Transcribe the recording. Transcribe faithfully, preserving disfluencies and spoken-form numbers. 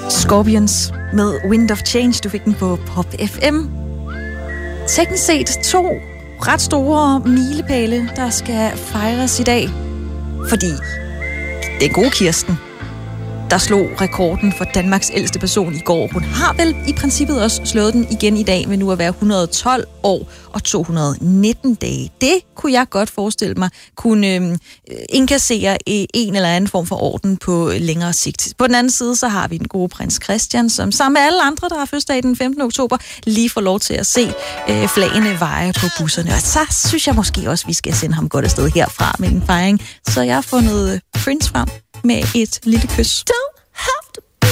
Scorpions med Wind of Change. Du fik den på Pop F M. Teknisk set to ret store milepæle, der skal fejres i dag. Fordi det er gode Kirsten, der slog rekorden for Danmarks ældste person i går. Hun har vel i princippet også slået den igen i dag, med nu at være et hundrede og tolv år og to hundrede og nitten dage. Det kunne jeg godt forestille mig kunne øh, inkassere en eller anden form for orden på længere sigt. På den anden side, så har vi den gode prins Christian, som sammen med alle andre, der har fødselsdag den femtende oktober, lige får lov til at se øh, flagene veje på busserne. Og så synes jeg måske også, vi skal sende ham godt afsted herfra med en fejring. Så jeg har fundet Prince frem med et lille kys. Don't